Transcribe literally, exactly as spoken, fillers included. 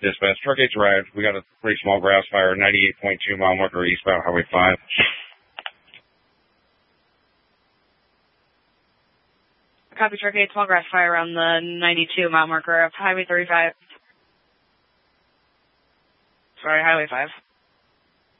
Dispatch, truck eight's arrived. We got a pretty small grass fire, ninety-eight point two mile marker eastbound Highway five. Copy, truck eight, small grass fire around the ninety-two mile marker of Highway thirty-five. Sorry, Highway five.